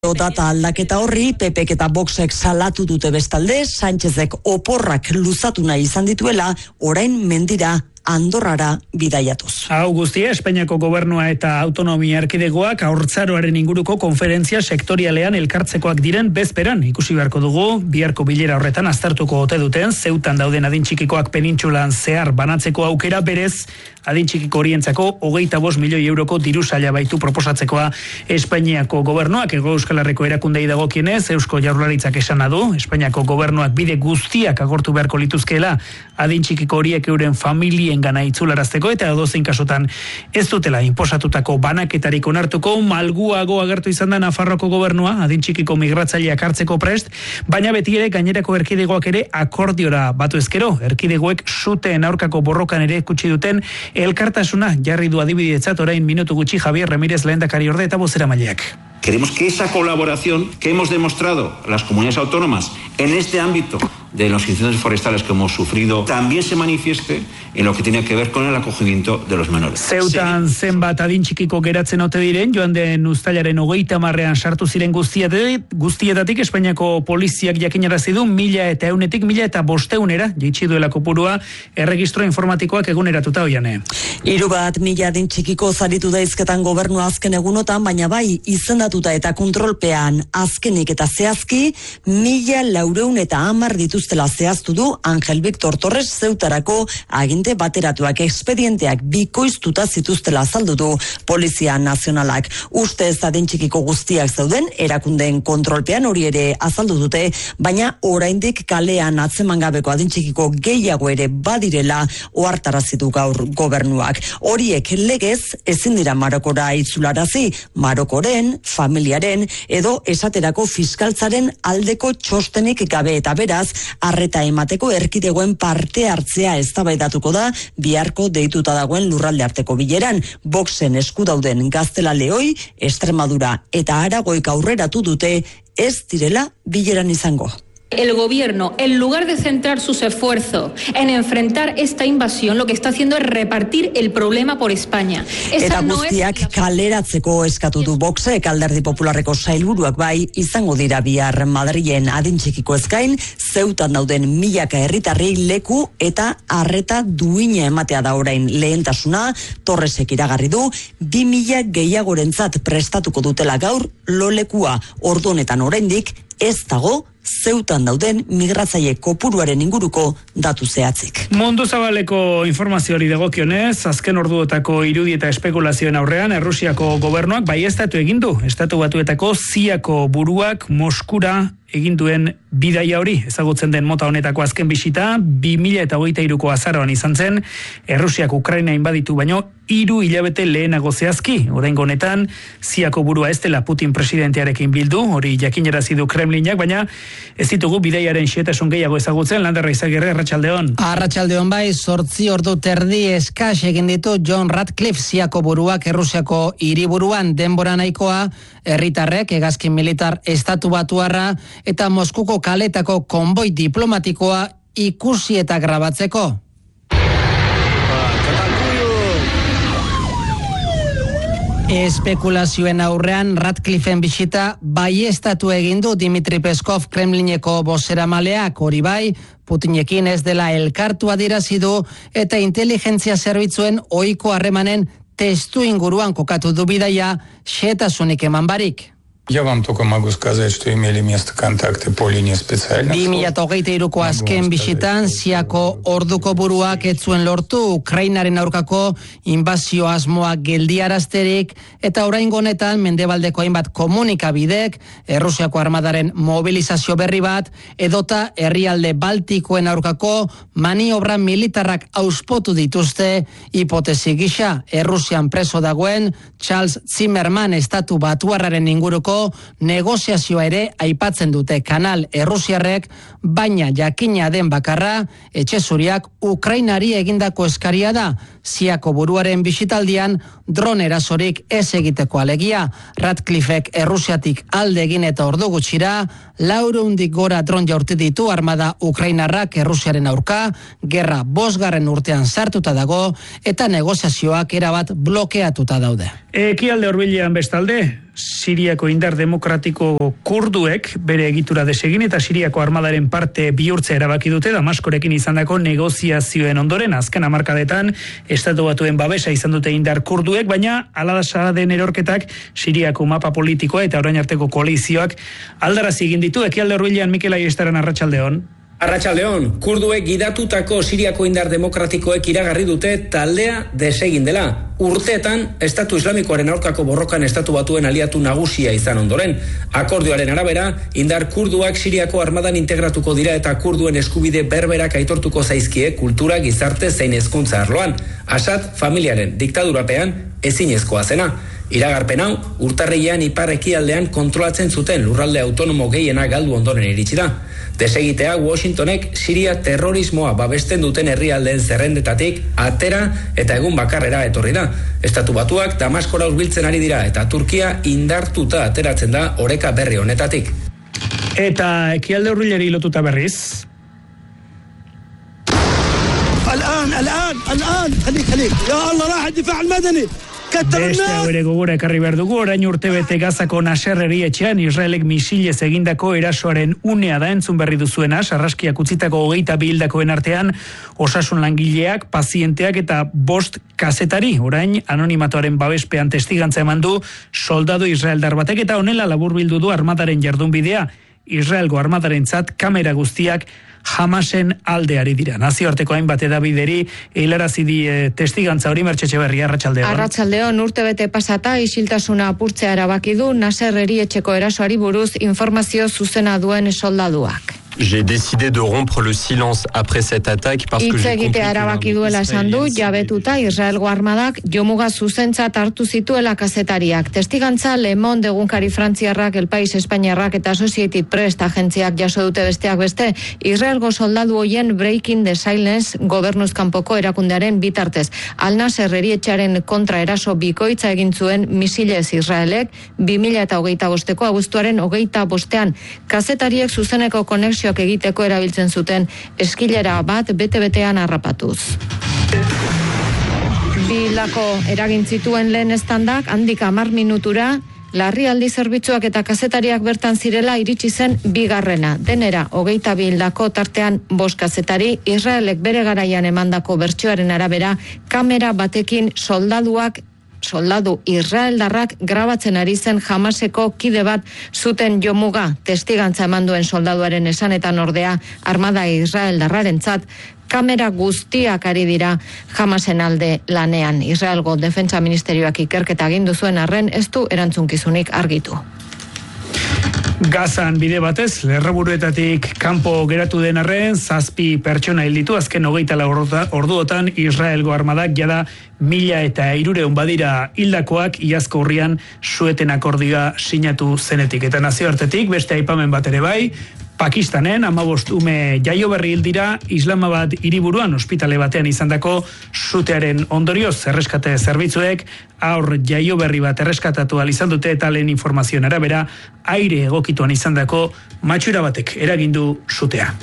Data aldaketa horri, PPk eta Voxek salatu dute bestalde, Sánchezek oporrak luzatu nahi izan dituela, orain mendira Andorrara bidaiatuz. Hau guztia, Espainiako gobernua eta autonomia erkidegoak haurtzaroaren inguruko konferentzia sektorialean elkartzekoak diren bezperan. Ikusi beharko dugu, biharko bilera horretan aztertuko ote duten, Zeutan dauden adintxikikoak penintsulan zehar banatzeko aukera berez, adintxikiko horientzako 25 milioi euroko diru saila baitu proposatzekoa Espainiako gobernuak. Hego Euskal Herriko erakundei dagokienez, Eusko Jaurlaritzak esana du, Espainiako gobernuak bide guztiak agortu beharko lituzkeela adintxikiko horiek euren familien gana itzularazteko eta edozein kasutan ez dutela inposatutako banaketarik onartuko. Malguago agertu izan da Nafarroko gobernua adintxikiko migratzaileak hartzeko prest, baina beti ere gainerako erkidegoak ere akordiora batu ezkero. Erkidegoek suteen aurkako borrokan ere kutsi duten elkartasuna jarri du adibidetzat orain minutu gutxi Javier Ramírez lehendakari orde eta bozeramaileak. Queremos que esa colaboración que hemos demostrado las comunidades autónomas en este ámbito de los incendios forestales que hemos sufrido también se manifieste en lo que tiene que ver con el acogimiento de los menores. Zeutan zenbat adintxikiko geratzen ote diren, joan den uztailaren 30ean sartu ziren guztietatik Espainiako poliziak jakinarazi du 1.100-etik 1.500 jaitsi duela kopurua erregistro informatikoak eguneratuta oiane. 3.000 adintxikiko zaritu daizketan gobernua azken egunotan, baina bai izendatuta eta kontrolpean azkenik eta zehazki 1.410 dituztela zehaztu du Ángel Víctor Torres Zeutarako aginte bateratuak expedienteak bikoiztuta zituztela azaldu du Polizia Nazionalak. Ustez adintxikiko guztiak zeuden erakundeen kontrolpean, hori ere azaldu dute, baina oraindik kalean atzemangabeko adintxikiko gehiago ere badirela ohartarazi du gaur gobernuak. Horiek legez ezin dira Marokora itzularazi, Marokoren, familiaren edo esaterako fiskaltzaren aldeko txostenik gabe, eta beraz arreta emateko erkidegoen parte hartzea eztabaidatuko da biharko deituta dagoen lurralde arteko bileran. Voxen esku dauden Gaztela, Leoi, Extremadura eta Aragoik aurreratu dute ez direla bileran izango. El gobierno, en lugar de centrar sus esfuerzos en enfrentar esta invasión, lo que está haciendo es repartir el problema por España. Eta guztiak kaleratzeko eskatu du Voxek. Alderdi Popularreko sailburuak bai izango dira bihar Madrilen adintxikiko ezkain, Zeutan dauden milaka herritarrei leku eta arreta duina ematea da orain lehentasuna. Torresek iragarri du 2.000 gehiagorentzat prestatuko dutela gaur lolekua. Ordu honetan oraindik ez dago Zeutan dauden migratzaile kopuruaren inguruko datu zehatzik. Mundu zabaleko informazioari dagokionez, azken orduotako irudi eta espekulazioen aurrean, Errusiako gobernuak baieztatu egin du. Estatu Batuetako ziako buruak Moskura egin duen bidaia hori. Ezagutzen den mota honetako azken bisita 2023ko azaroan izan zen. Errusiak Ukraina inbaditu baino 3 hilabete lehenago zehazki. Oraingo honetan ziako burua ez dela Putin presidentearekin bildu, hori jakinarazi du Kremlinak, baina ez ditugu bidaiaren xehetasun gehiago ezagutzen. Landerra Izagirre, arratsaldeon. Arratsaldeon bai, 8 ordu terdi eskas egin ditu John Ratcliffe ziako buruak Errusiako hiriburuan, denbora nahikoa herritarrek hegazkin militar estatu batuarra eta Moskuko kaletako konboi diplomatikoa ikusi eta grabatzeko. Espekulazioen aurrean Ratcliffeen bisita baieztatu egin du Dmitri Peskov Kremlineko bozeramaleak, hori bai, Putinekin ez dela elkartu adierazi du eta inteligentzia zerbitzuen ohiko harremanen testu inguruan kokatu du bidaia xehetasunik eman barik. Я вам только могу сказать, что имели место контакты по линии специальных. 2023ko azken bisitan ziako orduko buruak ez zuen lortu Ukrainaren aurkako inbazio asmoa geldiarazterik eta oraingo honetan mendebaldeko hainbat komunikabidek Errusiako armadaren mobilizazio berri bat edota herrialde Baltikoen aurkako maniobra militarrak auspotu dituzte hipotesi gisa. Errusian preso dagoen Charles Zimmerman estatu batuarraren inguruko negoziazioa ere aipatzen dute kanal errusiarrek, baina jakina den bakarra etxe zuriak Ukrainari egindako eskaria da. Ziako buruaren bisitaldian dron erasorik ez egiteko alegia. Ratcliffek Errusiatik alde egin eta ordu gutxira 400 gora dron jaurti ditu armada Ukrainarrak Errusiaren aurka, gerra 5. urtean sartuta dago eta negoziazioak erabat blokeatuta daude. Ekialde hurbilean bestalde, Siriako indar demokratiko kurduek bere egitura desegin eta Siriako armadaren parte bihurtzea erabaki dute Damaskorekin izandako negoziazioen ondoren. Azken hamarkadetan Estatu Batuen babesa izan dute indar kurduek, baina hala den erorketak Siriako mapa politikoa eta orain arteko koalizioak aldarazi egin ditu. Ekialde Hurbilean Mikel Aiestaran arratsaldeon. Arratsaldeon, kurduek gidatutako Siriako indar demokratikoek iragarri dute taldea desegin dela. Urteetan, Estatu Islamikoaren aurkako borrokan Estatu Batuen aliatu nagusia izan ondoren. Akordioaren arabera, indar kurduak Siriako armadan integratuko dira eta kurduen eskubide berberak aitortuko zaizkie kultura, gizarte zein hezkuntza arloan. Assad familiaren diktadurapean ezinezkoa zena. Iragarpen hau, urtarrilean ipar-ekialdean kontrolatzen zuten lurralde autonomo gehiena galdu ondoren iritsi da. Desegitea Washingtonek Siria terrorismoa babesten duten herrialdeen zerrendetatik atera eta egun bakarrera etorri da. Estatu Batuak Damaskora hurbiltzen ari dira eta Turkia indartuta ateratzen da oreka berri honetatik. Eta Ekialde Hurbilari lotuta berriz. خليك يا الله راح الدفاع المدني. Beste hau ere gogora ekarri behar dugu, orain urtebete Gazako Nasser etxean Israelek misilez egindako erasoaren unea da entzun berri duzuena, sarraskiak utzitako 22 hildakoen artean osasun langileak, pazienteak eta 5 kazetari, orain anonimatoaren babespean testigantza eman du soldadu israeldar batek eta honela laburbildu du armadaren jardunbidea. Israelgo armadarentzat kamera guztiak Hamasen aldeari dira. Nazioarteko hainbat edabideri hilarazi di testigantza hori. Mertxe Etxeberria, arratsaldeon. Arratsaldeon, urtebete pasata isiltasuna apurtzea erabaki du Nasser etxeko erasoari buruz informazio zuzena duen soldaduak. J'ai décidé de rompre le silence après cette attaque parce que j'ai compris erabaki duela esan du jabetuta Israelgo armadak jomuga zuzentzat hartu zituela kazetariak. Testigantza Le Monde egunkari frantziarrak, El País espainiarrak eta Associated Press agentziak jaso dute besteak beste. Israelgo soldadu hoien Breaking the Silence gobernuz kanpoko erakundearen bitartez. Al Nasser etxearen kontra eraso bikoitza egin zuen misilez Israelek 2025ko abuztuaren 25ean. Kazetariek zuzeneko konexio egiteko erabiltzen zuten eskilera bat bete-betean harrapatuz. Bilako eragin zituen lehen estandak handik 10 minutura larrialdi zerbitzuak eta kazetariak bertan zirela iritsi zen bigarrena. Denera 22 hildako tartean 5 kazetari, Israelek bere garaian emandako bertsioaren arabera kamera batekin soldadu israeldarrak grabatzen ari zen Hamaseko kide bat zuten jomuga. Testigantza eman duen soldaduaren esanetan ordea armada israeldarrarentzat kamera guztiak ari dira Hamasen alde lanean. Israelgo Defentsa Ministerioak ikerketa agindu zuen arren ez du erantzunkizunik argitu. Gazan bide batez, lerroburuetatik kanpo geratu den arren, 7 pertsona hil ditu, azken 24 orduotan Israelgo armadak jada 1.300 badira hildakoak iazko urrian Sueten akordioa sinatu zenetik. Eta nazioartetik beste aipamen bat ere bai, Pakistanen 15 ume jaio berri hil dira Islamabad hiriburuan ospitale batean izandako sutearen ondorioz. Erreskate zerbitzuek aur jaio berri bat erreskatatu ahal izan dute eta lehen informazioen arabera aire egokituan izandako matxura batek eragindu sutea.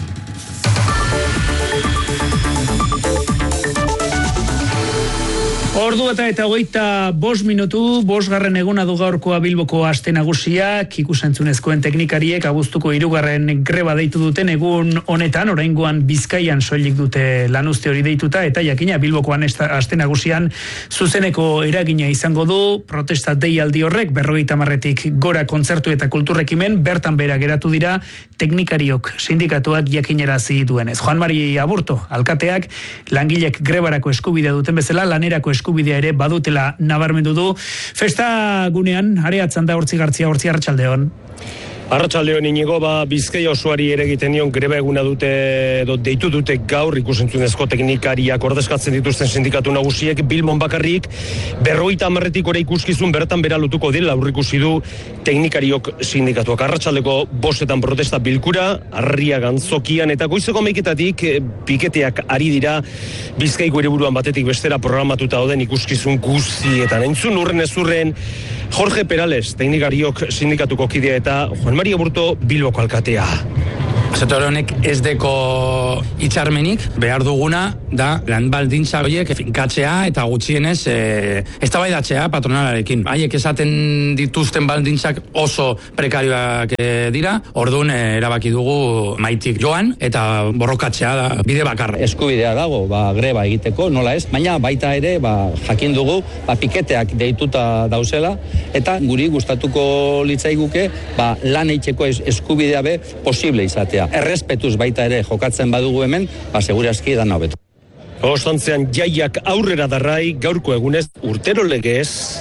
Ordu eta 25 minutu, 5. eguna du gaurkoa Bilboko aste nagusiak, ikusentzunezkoen teknikariek abuztuko 3. greba deitu duten egun honetan, oraingoan Bizkaian soilik dute lanuzte hori deituta, eta jakina Bilbokoan aste nagusian zuzeneko eragina izango du, protesta deialdi horrek 50 gora kontzertu eta kulturrekimen bertan bera geratu dira teknikariok sindikatuak jakinarazi duenez. Juan Mari Aburto, alkateak, langilek grebarako eskubidea duten bezala, lanerako eskubidea ere badutela nabarmendu du. Festa gunean, areatzen da Hortzi Gartzia, Hortzi arratsaldeon. Arratsaldeon Inigo, Bizkaia osoari ere egiten dion greba eguna deitu dute gaur ikusentzunezko teknikariak ordezkatzen dituzten sindikatu nagusiek Bilbon bakarrik 50 ora ikuskizun bertan bera lotuko dira aurreikusi du teknikariok sindikatuak. Arratsaldeko 5etan protesta bilkura Arriagan Zokian eta goizeko 11etatik piketeak ari dira Bizkaiko hiriburuan batetik bestera programatuta dauden ikuskizun guztietan. Entzun urren ezurren Jorge Perales teknikariok sindikatuko kidea eta Juan Mari Aburto Bilboko alkatea. Sektore honek ez deko hitzarmenik, behar duguna da lan baldintza horiek finkatzea eta gutxienez eztabaidatzea patronalarekin. Haiek esaten dituzten baldintzak oso prekarioak dira, orduan erabaki dugu maitik joan eta borrokatzea da bide bakarra. Eskubidea dago, greba egiteko, nola ez, baina baita ere jakin dugu piketeak deituta dauzela eta guri gustatuko litzaiguke lan eitzeko eskubidea be posible izatea. Errespetuz baita ere jokatzen badugu hemen, segurazki dan hobeto. Ostantzean jaiak aurrera darrai, gaurko egunez urtero legez.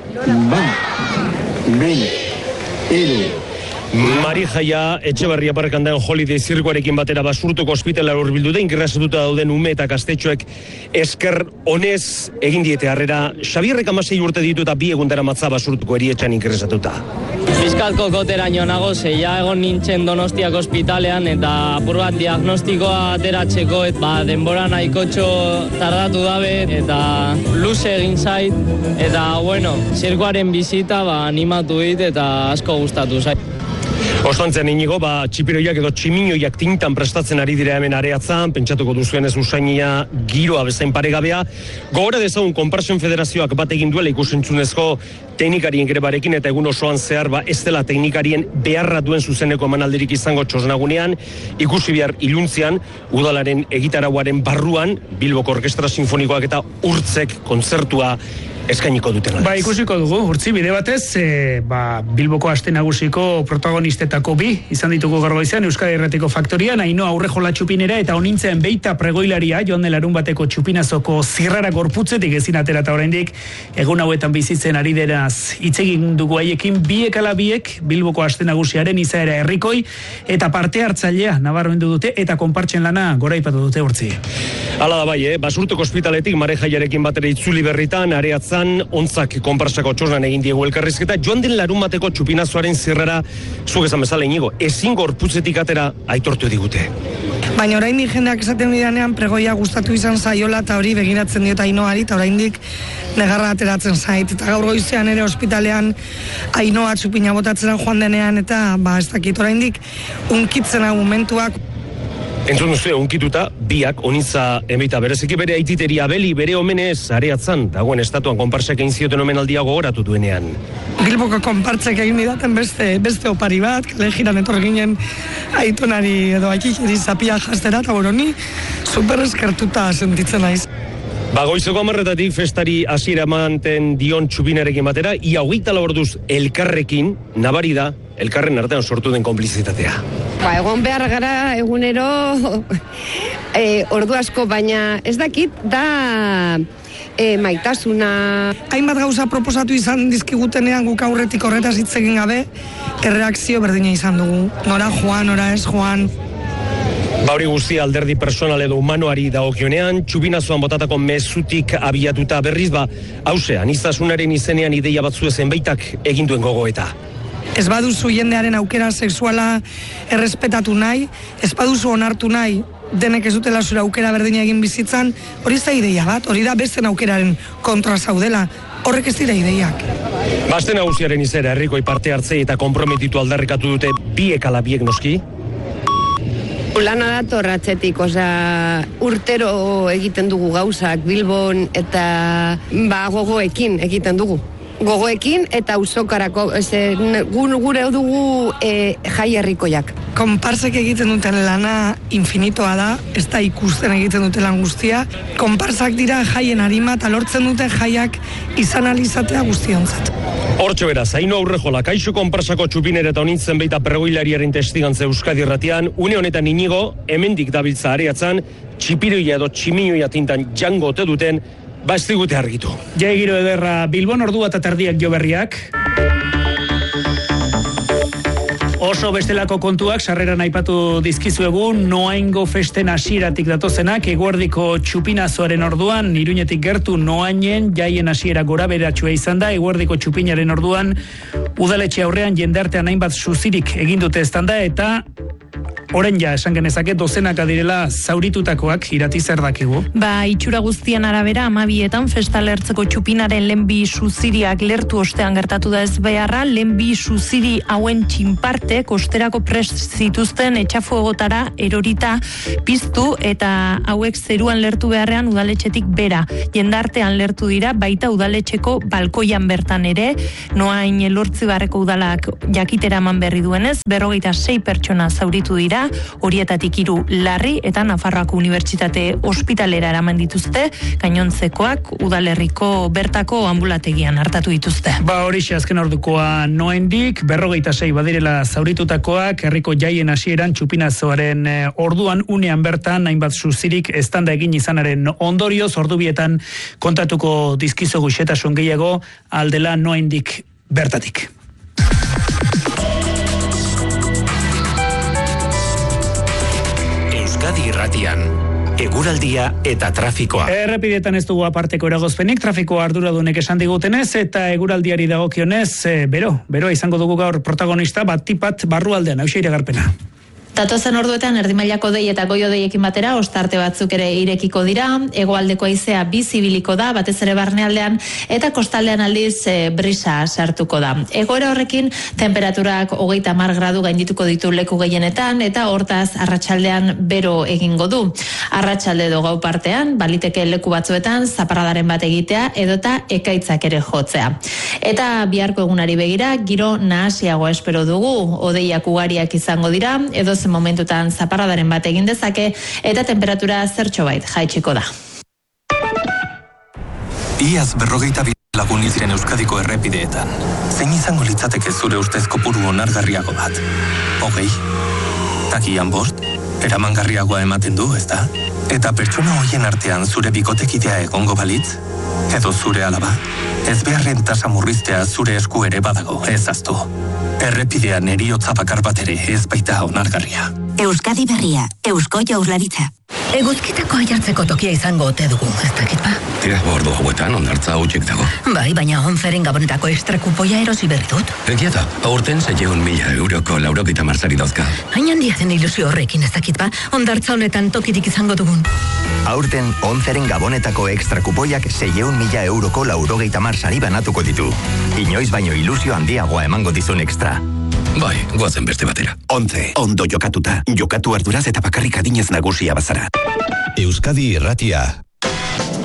Marijaia Etxebarria Barrakandan Holiday zirkuarekin batera Basurtuko ospitalara hurbildu da, ingresatuta dauden ume eta gaztetxoek esker onez egin diete harrera. Xabierrek 16 urte ditu eta 2 egun daramatza Basurtuko erietxan ingresatuta. Fiskalko koteraino nago, ja egon nintzen Donostiako ospitalean eta apur bat diagnostikoa ateratzeko denbora nahikotxo tardatu dabe eta luze egin zait eta zirkuaren bizita animatu dit eta asko gustatu zait. Ostantzean inigo, txipiroiak edo tximinoiak tintan prestatzen ari dira hemen areatzan, pentsatuko duzuenez usainia giroa bezain paregabea. Gogora dezagun Konpartsen Federazioak bat egin duela ikusentzunezko teknikarien grebarekin eta egun osoan zehar ez dela teknikarien beharra duen zuzeneko emanaldirik izango txosnagunean, ikusi behar iluntzian, udalaren egitarauaren barruan, Bilboko Orkestra Sinfonikoak eta Urtzek kontzertua eskainiko duten. Ikusiko dugu, urtzi bide batez, Bilboko aste nagusiko protagonistetako 2 izan ditugu gaur goizean Euskadi Irratiko Faktorian, Ainhoa Aurrejola txupinera eta onintzen Beita pregoilaria, joan den larun bateko txupinazoko zirrara gorputzetik ezin atera eta oraindik egun hauetan bizitzen ari deraz hitz egin dugu haiekin, 2 ala 2 Bilboko aste nagusiaren izaera herrikoi eta parte hartzailea nabarmendu dute eta konpartsen lana goraipatu dute urtzi. Hala da Basurtuko ospitaletik Marejaiarekin batera itzuli berritan, areatzan ontzak konparsako txosnan egin diegu elkarrizketa, joan den larun bateko txupinazoaren zirrara, zuk esan bezala inigo, ezin gorputzetik atera aitortu digute. Baina oraindik jendeak esaten didanean pregoia gustatu izan zaiola eta hori begiratzen diot Ainhoari eta oraindik negarra ateratzen zait. Eta gaur goizean ere ospitalean Ainhoa txupina botatzen joan denean eta ez dakit oraindik unkitzen hau momentuak. Entzun duzu, unkituta, 2 onitza emita bereziki bere aititeria beli, bere omenez areatzan, dagoen estatuan konpartsek egin zioten omenaldia gogoratu duenean. Bilboko konpartsek egin didaten beste opari bat, kale jiran etor ginen aitonari edo aikikeri zapia jastera, eta ni super eskertuta sentitzen naiz. Goizeko 10:00 festari hasiera emanten dion txupinarekin batera, ia 24 orduz elkarrekin, nabari da, elkarren artean sortu den konplizitatea. Egon behar gara egunero ordu asko, baina ez dakit da maitasuna. Hainbat gauza proposatu izan dizkigutenean guk aurretik horretaz hitz egin gabe, erreakzio berdina izan dugu. Nora joan, nora ez joan. Hori guztia alderdi personal edo humanoari dagokionean, txupinazoan botatako mezutik abiatuta berriz hause, aniztasunaren izenean ideia batzu zenbaitak egin duen gogoeta. Ez baduzu jendearen aukera sexuala errespetatu nahi, ez baduzu onartu nahi, denek ez dutela zure aukera berdina egin bizitzan, hori ez da ideia bat, hori da besten aukeraren kontra zaudela, horrek ez dira ideiak. Aste nagusiaren izera herrikoi parte hartzei eta konprometitu aldarrikatu dute 2 ala 2 noski? Lana dator atzetik, urtero egiten dugu gauzak Bilbon eta gogoekin egiten dugu. Gogoekin eta auzokarako, gure dugu jai herrikoiak. Konparsek egiten duten lana infinitoa da, ez da ikusten egiten duten lan guztia. Konparsak dira jaien harima eta lortzen duten jaiak izan alizatea guztionzat. Hortxe beraz, Ainhoa Aurrejola, kaixo konparsako txupinera eta onintzen Beita pregoilariaren testigantza Euskadi Irratian, une honetan inigo, hemendik dabiltza areatzan, txipiroia edo tximinoia tintan jango ote duten, ez digute argitu. Jai giro ederra Bilbon, 1:30 jo berriak. Oso bestelako kontuak sarreran aipatu dizkizuegu, Noaingo festen hasieratik datozenak, eguerdiko txupinazoaren orduan, Iruñetik gertu Noainen jaien hasiera goraberatsua izan da, eguerdiko txupinaren orduan, udaletxe aurrean jendartean hainbat suzirik egin dute eztanda eta Orain ja, esan genezake, dozenaka direla zauritutakoak, Irati, zer dakigu? Itxura guztien arabera, 12etan festa lertzeko txupinaren lehen bi suziriak lertu ostean gertatu da ez beharra, lehen bi suziri hauen txinparte kosterako prest zituzten etxafuegotara erorita piztu eta hauek zeruan lertu beharrean udaletxetik bera. Jendartean lertu dira, baita udaletxeko balkoian bertan ere, noain Elortzi Barreko udalak jakitera eman berri duenez, 46 pertsona zauritu dira, horietatik 3 larri eta Nafarroako Unibertsitate ospitalera eraman dituzte, gainontzekoak udalerriko bertako ambulategian hartatu dituzte. Horixe azken ordukoa noendik, 46 badirela zauritutakoak, herriko jaien hasieran txupinazoaren orduan unean bertan, hainbat suzirik estanda egin izanaren ondorioz, ordubietan kontatuko dizkizogu xetasun gehiago, aldela noendik bertatik. Euskadi Irratian, eguraldia eta trafikoa. Errepidetan ez dugu aparteko eragozpenik, trafikoa arduradunek esan digutenez, eta eguraldiari dagokionez, beroa izango dugu gaur protagonista, batipat barrualdean, hauxe iragarpena. Datozen orduetan erdimailako dei eta goio deiekin batera ostarte batzuk ere irekiko dira, hegoaldeko haizea bizibiliko da, batez ere barnealdean, eta kostaldean aldiz brisa sartuko da. Egoera horrekin temperaturak 30 gradu gaindituko ditu leku gehienetan, eta hortaz arratsaldean bero egingo du. Arratsalde edo gau partean, baliteke leku batzuetan zaparradaren bat egitea edota ekaitzak ere jotzea. Eta biharko egunari begira, giro nahasiagoa espero dugu, hodeiak ugariak izango dira, edo momentutan zaparradaren bat egin dezake eta temperatura zertxobait jaitsiko da. Iaz 42 lagun hil ziren Euskadiko errepideetan. Zein izango litzateke zure ustez kopuru onargarriago bat? 20? Takian 5? Eramangarriagoa ematen du, ezta? Eta pertsona hoien artean zure bikotekidea egongo balitz? Edo zure alaba? Ez beharren tasa murriztea zure esku ere badago, ez aztu. Errepidean eriotza bakar bat ere ez baita onargarria. Euskadi Berria, Eusko Jaurlaritza. Eguzkitako jartzeko tokia izango ote dugu, ez dakit ba? Tira, ordu hauetan ondartza hautsik dago. Bai, baina 11 gabonetako extra kupoia erosi berri dut. Egiata, aurten 600.000 euroko 90 sari dauzka. Hain handia zen ilusio horrekin, ez dakit ba? Ondartza honetan tokirik izango dugun. Aurten 11 gabonetako extra kupoiak 600.000 euroko 90 sari banatuko ditu. Inoiz baino ilusio handiagoa emango dizun extra. Bai, goazen beste batera. 11, ondo jokatuta. Jokatu arduraz eta bakarrik adinez nagusia bazara. Euskadi Irratia.